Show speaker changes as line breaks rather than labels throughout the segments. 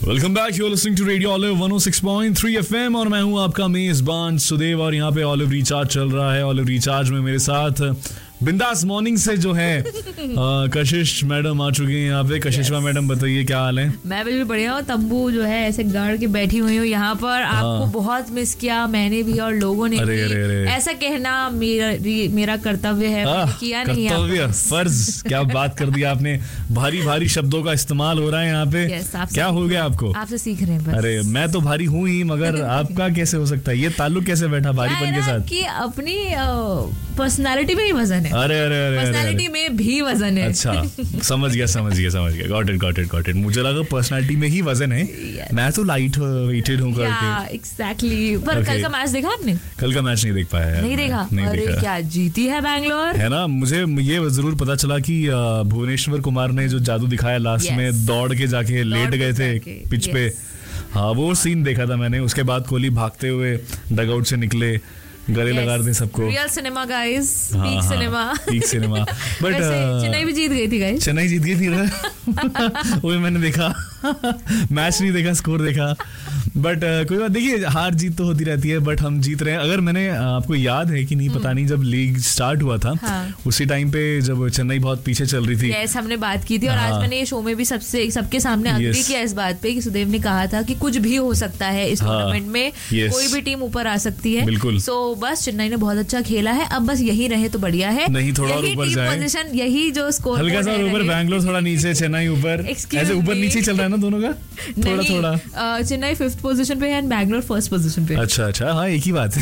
Welcome back, you are listening to radio olive 106.3 FM और मैं हूं आपका मेजबान सुदेव और यहाँ पे ऑलिव रिचार्ज चल रहा है। ऑलिव रिचार्ज में मेरे साथ बिंदास मॉर्निंग से जो है कशिश मैडम आ चुकी हैं यहाँ पे। कशिशा मैडम बताइए क्या हाल है?
मैं बिल्कुल बढ़िया हूँ। तंबू जो है ऐसे गाड़ के बैठी हुई हूँ यहाँ पर। आपको बहुत मिस किया मैंने भी और लोगों ने भी। ऐसा कहना मेरा कर्तव्य है, किया नहीं
कर्तव्य फर्ज क्या बात कर दिया आपने। भारी भारी शब्दों का इस्तेमाल हो रहा है यहाँ पे। क्या हो गया आपको?
आपसे सीख रहे हैं बस।
अरे मैं तो भारी हूँ ही, मगर आपका कैसे हो सकता है? ये ताल्लुक कैसे बैठा भारीपन के साथ?
कि अपनी पर्सनालिटी में ही वजन है।
अरे
पर्सनालिटी में भी वजन है।
अच्छा समझ गया गॉट इट। मुझे लगा पर्सनालिटी में ही वजन है। मैं तो लाइट वेटेड हूँ करके।
एग्जैक्टली। पर कल का मैच देखा आपने?
कल का मैच नहीं देख पाया।
नहीं देखा? अरे क्या जीती है बैंगलोर,
है ना। मुझे ये जरूर पता चला कि भुवनेश्वर कुमार ने जो जादू दिखाया लास्ट में, दौड़ के जाके लेट गए थे पिच पे। हाँ वो सीन देखा था मैंने। उसके बाद कोहली भागते हुए डगआउट से निकले, गले लगा रहे थे सबको।
Real cinema guys, peak cinema.
But
Chennai भी जीत गई थी गाइस।
चेन्नई जीत गई थी ना। वो मैंने देखा। मैच नहीं देखा, स्कोर देखा। बट कोई बात, देखिए हार जीत तो होती रहती है, बट हम जीत रहे हैं। अगर मैंने आपको याद है कि नहीं पता नहीं, जब लीग स्टार्ट हुआ था उसी टाइम पे जब चेन्नई बहुत पीछे चल रही थी,
हमने बात की थी। और आज मैंने ये शो में भी सबके सामने अग्री किया इस बात पे कि सुदेव ने कहा था कि कुछ भी हो सकता है इस टूर्नामेंट में। कोई भी टीम ऊपर आ सकती है।
बिल्कुल।
सो बस चेन्नई ने बहुत अच्छा खेला है। अब बस यही रहे तो बढ़िया है।
नहीं थोड़ा ऊपर जाए,
पोजीशन यही जो स्कोर
हल्का सा ऊपर, बैंगलोर थोड़ा नीचे, चेन्नई ऊपर, ऐसे ऊपर नीचे चल रहा है ना दोनों का थोड़ा।
चेन्नई 5th पोजीशन पे है एंड बैंगलोर 1st पोजीशन पे।
अच्छा हाँ एक ही बात है।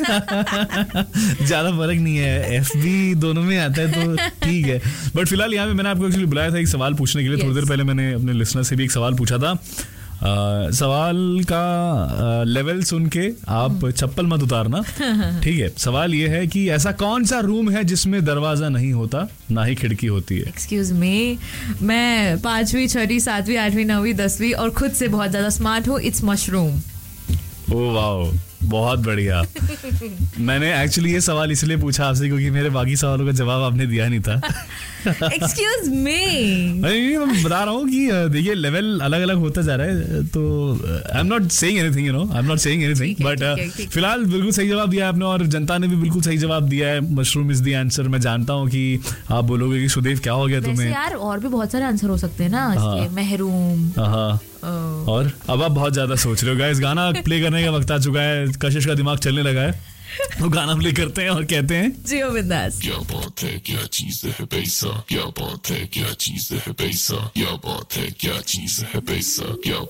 ज्यादा फर्क नहीं है, एफबी दोनों में आता है तो ठीक है। बट फिलहाल यहाँ पे मैंने आपको एक्चुअली बुलाया था एक सवाल पूछने के लिए। थोड़ी देर पहले मैंने अपने लिसनर से भी एक सवाल पूछा था। सवाल का लेवल सुन के आप चप्पल मत उतारना, ठीक है। सवाल ये है कि ऐसा कौन सा रूम है जिसमें दरवाजा नहीं होता ना ही खिड़की होती है?
एक्सक्यूज मी, मैं 5वीं 6वीं 7वीं 8वीं 9वीं 10वीं और खुद से बहुत ज्यादा स्मार्ट हूँ। It's mushroom.
ओ वाओ, बहुत बढ़िया। मैंने एक्चुअली ये सवाल इसलिए पूछा आपसे क्योंकि मेरे बाकी सवालों का जवाब आपने दिया नहीं था।
एक्सक्यूज मी,
मैं बता रहा हूँ कि देखिए लेवल अलग अलग होता जा रहा है, तो I am not saying anything, but फिलहाल बिल्कुल सही जवाब दिया आपने और जनता ने भी बिल्कुल सही जवाब दिया है। Mushroom is the answer. मैं जानता हूँ कि आप बोलोगे कि सुदेव क्या हो गया तुम्हें।
यार और भी बहुत सारे आंसर हो सकते हैं ना इसके। महरूम।
और अब आप बहुत ज्यादा सोच रहे हो गाइस। गाना प्ले करने का वक्त आ चुका है। कशिश का दिमाग चलने लगा है, तो गाना प्ले करते हैं और कहते हैं
जियो बिंदास।
क्या बात है, क्या चीज है पैसा, क्या बात है, क्या चीज है पैसा, क्या बात है, क्या चीज है पैसा, क्या